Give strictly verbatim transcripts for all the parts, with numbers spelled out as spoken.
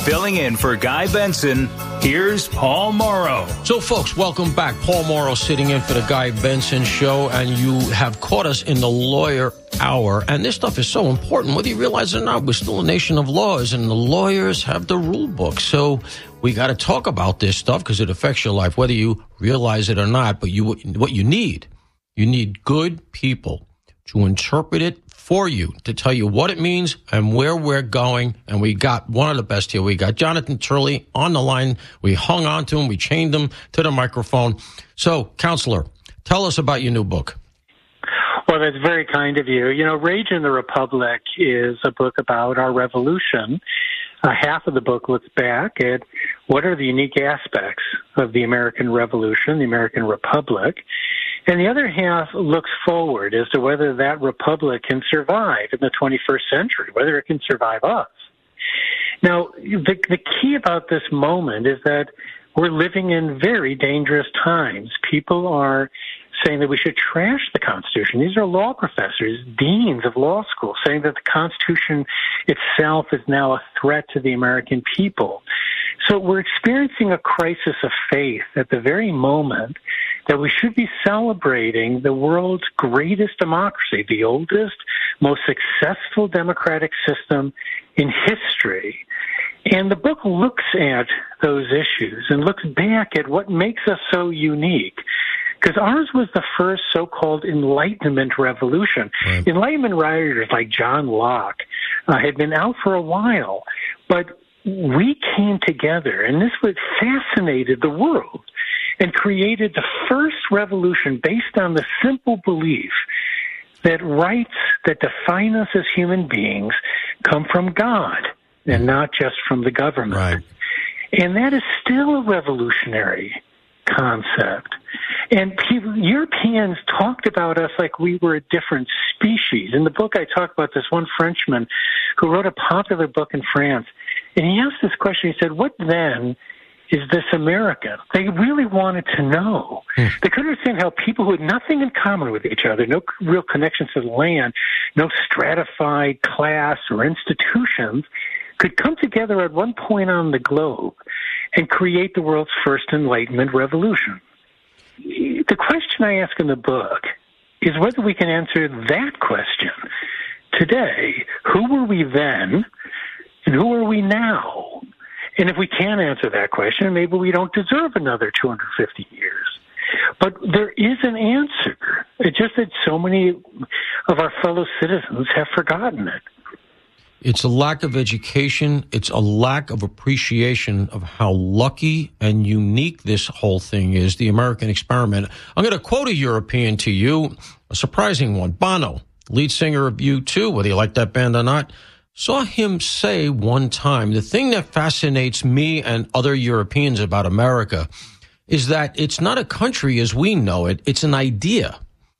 Filling in for Guy Benson, here's Paul Morrow. So, folks, welcome back. Paul Morrow sitting in for the Guy Benson Show, and you have caught us in the lawyer hour. And this stuff is so important, whether you realize it or not. We're still a nation of laws, and the lawyers have the rule book. So we got to talk about this stuff because it affects your life, whether you realize it or not. But you, what you need, you need good people to interpret it for you, to tell you what it means and where we're going. And we got one of the best here. We got Jonathan Turley on the line. We hung on to him. We chained him to the microphone. So, Counselor, tell us about your new book. Well, that's very kind of you. You know, Rage in the Republic is a book about our revolution. Uh, half of the book looks back at what are the unique aspects of the American Revolution, the American Republic. And the other half looks forward as to whether that republic can survive in the twenty-first century, whether it can survive us. Now, the, the key about this moment is that we're living in very dangerous times. People are saying that we should trash the Constitution. These are law professors, deans of law schools, saying that the Constitution itself is now a threat to the American people. So we're experiencing a crisis of faith at the very moment that we should be celebrating the world's greatest democracy, the oldest, most successful democratic system in history. And the book looks at those issues and looks back at what makes us so unique. Because ours was the first so-called Enlightenment revolution. Right. Enlightenment writers like John Locke uh, had been out for a while, but we came together, and this what fascinated the world, and created the first revolution based on the simple belief that rights that define us as human beings come from God and not just from the government. Right. And that is still a revolutionary concept. And people, Europeans talked about us like we were a different species. In the book, I talk about this one Frenchman who wrote a popular book in France. And he asked this question. He said, what then is this American? They really wanted to know. Hmm. They couldn't understand how people who had nothing in common with each other, no real connections to the land, no stratified class or institutions, could come together at one point on the globe and create the world's first Enlightenment revolution. The question I ask in the book is whether we can answer that question today. Who were we then, and who are we now? And if we can't answer that question, maybe we don't deserve another two hundred fifty years. But there is an answer. It's just that so many of our fellow citizens have forgotten it. It's a lack of education. It's a lack of appreciation of how lucky and unique this whole thing is, the American experiment. I'm going to quote a European to you, a surprising one. Bono, lead singer of U two, whether you like that band or not, saw him say one time, the thing that fascinates me and other Europeans about America is that it's not a country as we know it, it's an idea.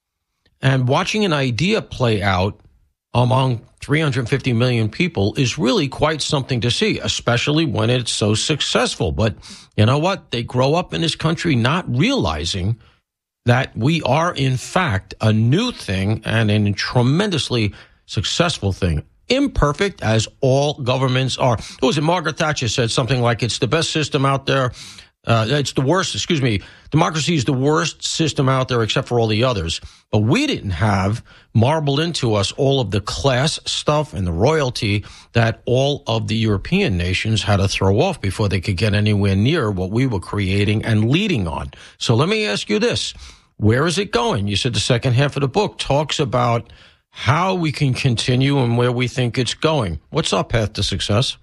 And watching an idea play out among three hundred fifty million people is really quite something to see, especially when it's so successful. But you know what? They grow up in this country not realizing that we are, in fact, a new thing and a tremendously successful thing. Imperfect, as all governments are. What was it? Margaret Thatcher said something like, it's the best system out there. Uh, it's the worst, excuse me, democracy is the worst system out there except for all the others. But we didn't have marbled into us all of the class stuff and the royalty that all of the European nations had to throw off before they could get anywhere near what we were creating and leading on. So let me ask you this. Where is it going? You said the second half of the book talks about how we can continue and where we think it's going. What's our path to success?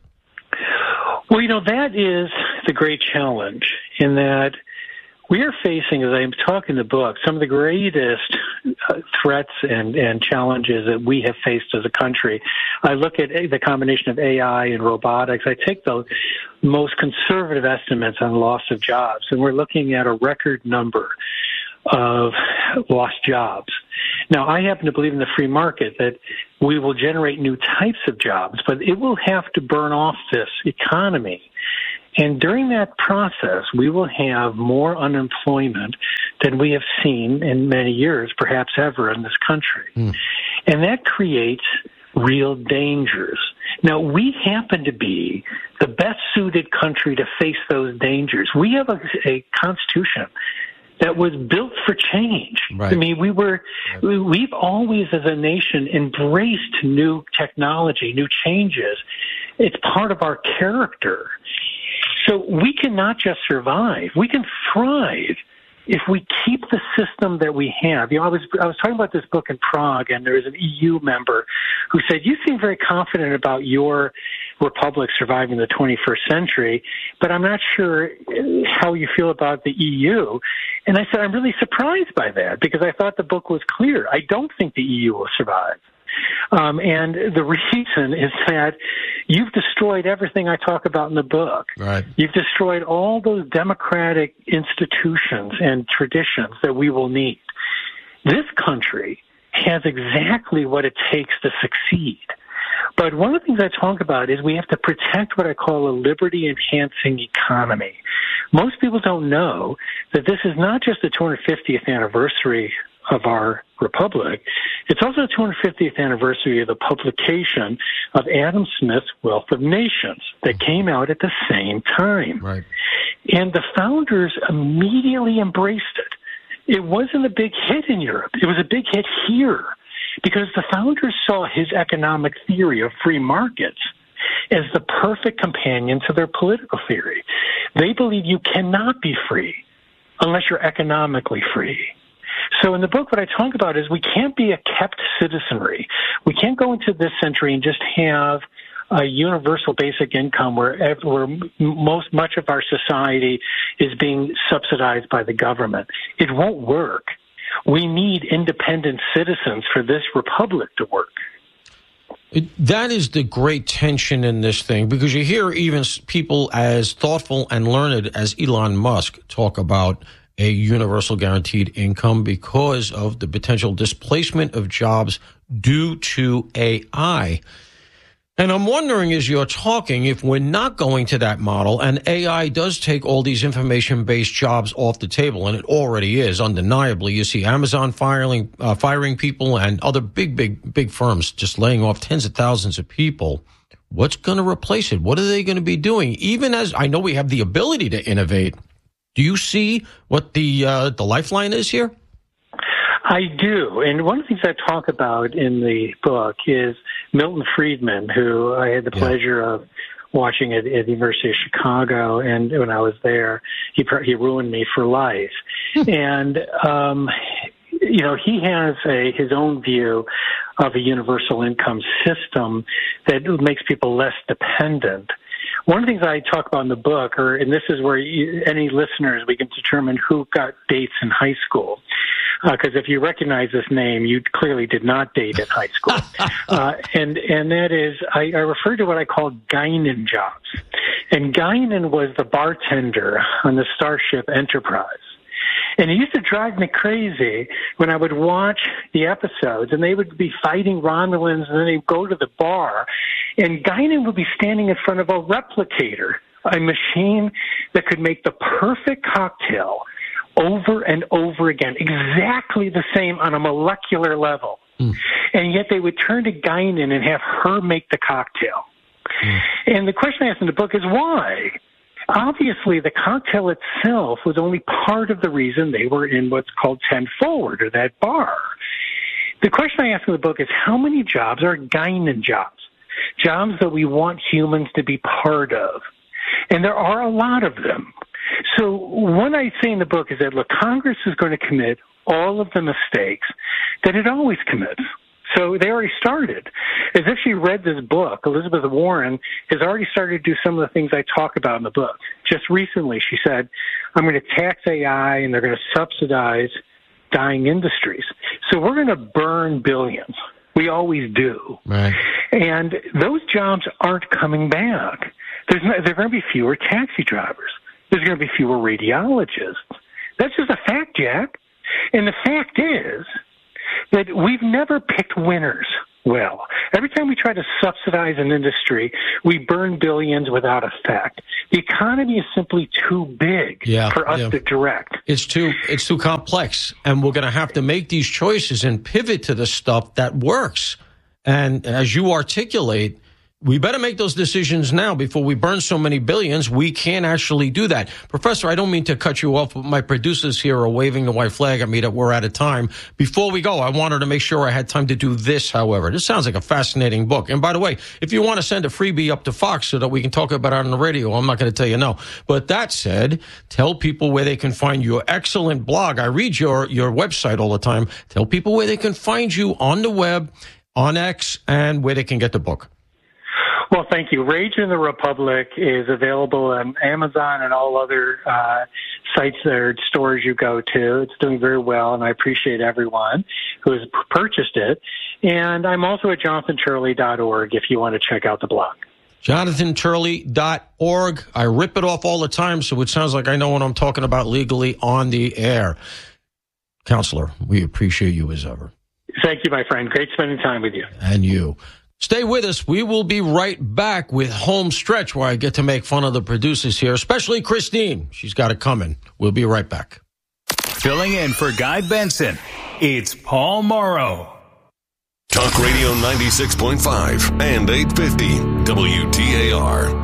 Well, you know, that is the great challenge in that we are facing, as I'm talking in the book, some of the greatest uh, threats and, and challenges that we have faced as a country. I look at the combination of A I and robotics. I take the most conservative estimates on loss of jobs, and we're looking at a record number of lost jobs. Now, I happen to believe in the free market that we will generate new types of jobs, but it will have to burn off this economy. And during that process, we will have more unemployment than we have seen in many years, perhaps ever, in this country. Mm. And that creates real dangers. Now, we happen to be the best suited country to face those dangers. We have a, a constitution that was built for change. Right. I mean, we were, we've always as a nation embraced new technology, new changes. It's part of our character. So we cannot just survive. We can thrive if we keep the system that we have. You know, I was, I was talking about this book in Prague, and there was an E U member who said, you seem very confident about your republic surviving the twenty-first century, but I'm not sure how you feel about the E U. And I said, I'm really surprised by that, because I thought the book was clear. I don't think the E U will survive. Um, and the reason is that you've destroyed everything I talk about in the book. Right. You've destroyed all those democratic institutions and traditions that we will need. This country has exactly what it takes to succeed. But one of the things I talk about is we have to protect what I call a liberty-enhancing economy. Most people don't know that this is not just the two hundred fiftieth anniversary of our republic. It's also the two hundred fiftieth anniversary of the publication of Adam Smith's Wealth of Nations that came out at the same time. Right. And the founders immediately embraced it. It wasn't a big hit in Europe. It was a big hit here because the founders saw his economic theory of free markets as the perfect companion to their political theory. They believe you cannot be free unless you're economically free. So in the book, what I talk about is we can't be a kept citizenry. We can't go into this century and just have a universal basic income where, where most much of our society is being subsidized by the government. It won't work. We need independent citizens for this republic to work. It, that is the great tension in this thing, because you hear even people as thoughtful and learned as Elon Musk talk about a universal guaranteed income because of the potential displacement of jobs due to A I. And I'm wondering, as you're talking, if we're not going to that model and A I does take all these information-based jobs off the table, and it already is, undeniably. You see Amazon firing, uh, firing people and other big, big, big firms just laying off tens of thousands of people. What's going to replace it? What are they going to be doing? Even as I know we have the ability to innovate, do you see what the uh, the lifeline is here? I do. And one of the things I talk about in the book is Milton Friedman, who I had the yeah. pleasure of watching at, at the University of Chicago. And when I was there, he he ruined me for life. and, um, you know, he has a, his own view of a universal income system that makes people less dependent. One of the things I talk about in the book, or and this is where you, any listeners, we can determine who got dates in high school. Because uh, if you recognize this name, you clearly did not date in high school. uh, and and that is, I, I refer to what I call Guinan jobs. And Guinan was the bartender on the Starship Enterprise. And it used to drive me crazy when I would watch the episodes, and they would be fighting Romulans, and then they'd go to the bar, and Guinan would be standing in front of a replicator, a machine that could make the perfect cocktail over and over again, exactly the same on a molecular level. Mm. And yet they would turn to Guinan and have her make the cocktail. Mm. And the question I asked in the book is why? Obviously, the cocktail itself was only part of the reason they were in what's called ten forward, or that bar. The question I ask in the book is how many jobs are Guinan jobs? Jobs that we want humans to be part of. And there are a lot of them. So what I say in the book is that, look, Congress is going to commit all of the mistakes that it always commits. So they already started. As if she read this book, Elizabeth Warren has already started to do some of the things I talk about in the book. Just recently, she said, I'm going to tax A I and they're going to subsidize dying industries. So we're going to burn billions. We always do. Right. And those jobs aren't coming back. There's no, there are going to be fewer taxi drivers. There's going to be fewer radiologists. That's just a fact, Jack. And the fact is that we've never picked winners well. Every time we try to subsidize an industry, we burn billions without effect. The economy is simply too big yeah, for us yeah. to direct. It's too it's too complex, and we're going to have to make these choices and pivot to the stuff that works. And as you articulate, we better make those decisions now before we burn so many billions. We can't actually do that. Professor, I don't mean to cut you off, but my producers here are waving the white flag at me that we're out of time. Before we go, I wanted to make sure I had time to do this, however. This sounds like a fascinating book. And by the way, if you want to send a freebie up to Fox so that we can talk about it on the radio, I'm not going to tell you no. But that said, tell people where they can find your excellent blog. I read your, your website all the time. Tell people where they can find you on the web, on X, and where they can get the book. Well, thank you. Rage in the Republic is available on Amazon and all other uh, sites or stores you go to. It's doing very well, and I appreciate everyone who has purchased it. And I'm also at jonathan turley dot org if you want to check out the blog. jonathan turley dot org. I rip it off all the time, so it sounds like I know what I'm talking about legally on the air. Counselor, we appreciate you as ever. Thank you, my friend. Great spending time with you. And you. Stay with us. We will be right back with Home Stretch, where I get to make fun of the producers here, especially Christine. She's got it coming. We'll be right back. Filling in for Guy Benson, it's Paul Morrow. Talk Radio ninety-six point five and eight fifty W T A R.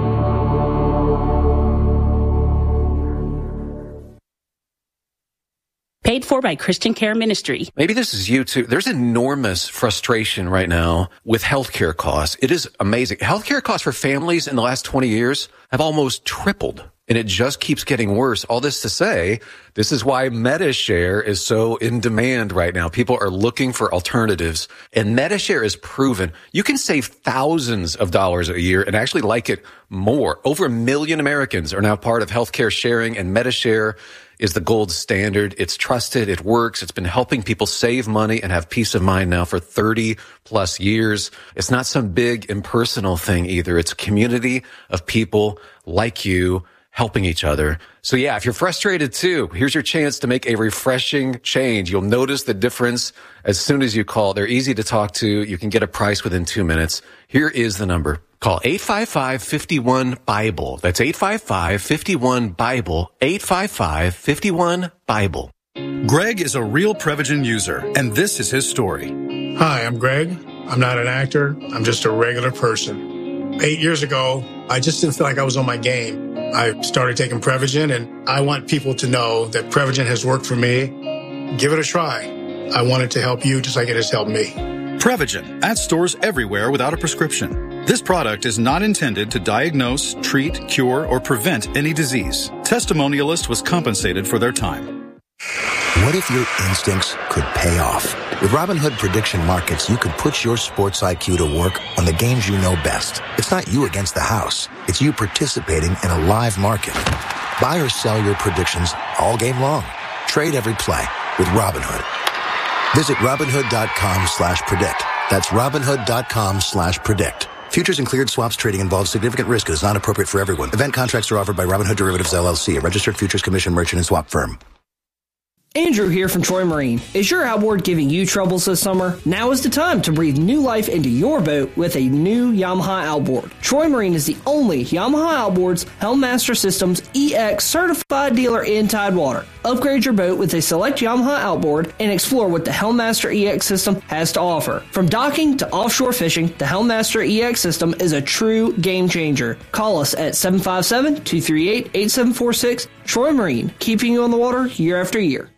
Paid for by Christian Care Ministry. Maybe this is you too. There's enormous frustration right now with healthcare costs. It is amazing. Healthcare costs for families in the last twenty years have almost tripled, and it just keeps getting worse. All this to say, this is why MediShare is so in demand right now. People are looking for alternatives, and MediShare is proven. You can save thousands of dollars a year and actually like it more. Over a million Americans are now part of healthcare sharing, and MediShare is the gold standard. It's trusted. It works. It's been helping people save money and have peace of mind now for thirty plus years. It's not some big impersonal thing either. It's a community of people like you helping each other. So yeah, if you're frustrated too, here's your chance to make a refreshing change. You'll notice the difference as soon as you call. They're easy to talk to. You can get a price within two minutes. Here is the number. Call eight five five, five one, BIBLE. That's eight five five, five one, BIBLE. eight five five, five one, BIBLE. Greg is a real Prevagen user, and this is his story. Hi, I'm Greg. I'm not an actor. I'm just a regular person. Eight years ago, I just didn't feel like I was on my game. I started taking Prevagen, and I want people to know that Prevagen has worked for me. Give it a try. I want it to help you just like it has helped me. Prevagen, at stores everywhere without a prescription. This product is not intended to diagnose, treat, cure, or prevent any disease. Testimonialist was compensated for their time. What if your instincts could pay off? With Robinhood Prediction Markets, you could put your sports I Q to work on the games you know best. It's not you against the house. It's you participating in a live market. Buy or sell your predictions all game long. Trade every play with Robinhood. Visit Robinhood.com slash predict. That's Robinhood.com slash predict. Futures and cleared swaps trading involves significant risk and is not appropriate for everyone. Event contracts are offered by Robinhood Derivatives, L L C, a registered futures commission merchant and swap firm. Andrew here from Troy Marine. Is your outboard giving you troubles this summer? Now is the time to breathe new life into your boat with a new Yamaha outboard. Troy Marine is the only Yamaha Outboards Helmmaster Systems E X certified dealer in Tidewater. Upgrade your boat with a select Yamaha outboard and explore what the Helmmaster E X system has to offer. From docking to offshore fishing, the Helmmaster E X system is a true game changer. Call us at seven five seven, two three eight, eight seven four six. Troy Marine, keeping you on the water year after year.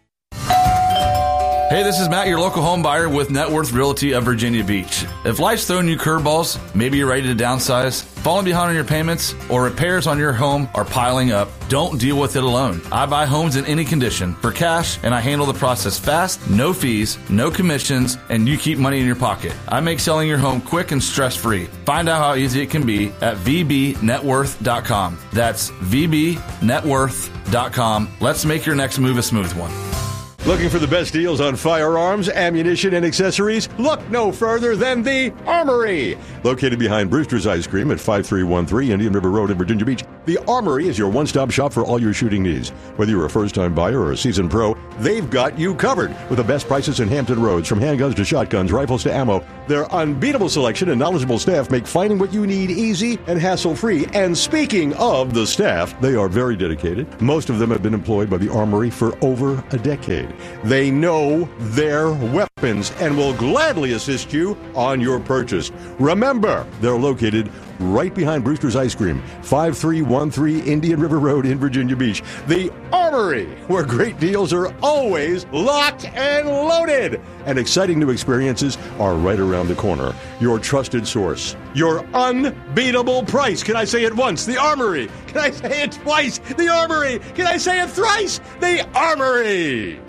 Hey, this is Matt, your local home buyer with Net Worth Realty of Virginia Beach. If life's throwing you curveballs, maybe you're ready to downsize, falling behind on your payments, or repairs on your home are piling up, don't deal with it alone. I buy homes in any condition for cash, and I handle the process fast, no fees, no commissions, and you keep money in your pocket. I make selling your home quick and stress-free. Find out how easy it can be at v b net worth dot com. That's v b net worth dot com. Let's make your next move a smooth one. Looking for the best deals on firearms, ammunition, and accessories? Look no further than the Armory. Located behind Brewster's Ice Cream at five three one three Indian River Road in Virginia Beach, the Armory is your one-stop shop for all your shooting needs. Whether you're a first-time buyer or a seasoned pro, they've got you covered with the best prices in Hampton Roads. From handguns to shotguns, rifles to ammo, their unbeatable selection and knowledgeable staff make finding what you need easy and hassle-free. And speaking of the staff, they are very dedicated. Most of them have been employed by the Armory for over a decade. They know their weapons. and will gladly assist you on your purchase. Remember, they're located right behind Brewster's Ice Cream, five three one three Indian River Road in Virginia Beach. The Armory, where great deals are always locked and loaded. And exciting new experiences are right around the corner. Your trusted source. Your unbeatable price. Can I say it once? The Armory. Can I say it twice? The Armory. Can I say it thrice? The Armory.